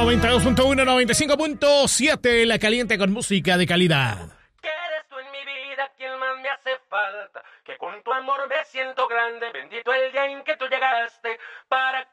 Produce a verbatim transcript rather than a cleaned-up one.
noventa y dos punto uno, noventa y cinco punto siete, La Caliente con música de calidad. Que eres tú en mi vida quien más me hace falta, que con tu amor me siento grande, bendito el día en que tú llegaste para